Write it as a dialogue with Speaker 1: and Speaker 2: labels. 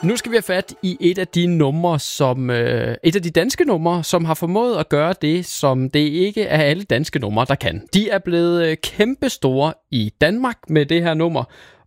Speaker 1: Nu skal vi have fat i et af de numre, et af de danske numre, som har formået at gøre det, som det ikke er alle danske numre, der kan. De er blevet kæmpestore i Danmark med det her nummer,